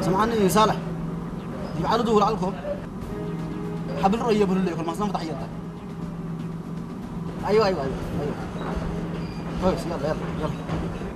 سمعني صالح يبعدوا دول عليكم حبل رؤية بقول لك المصنع تحياتك أيوة كويس يلا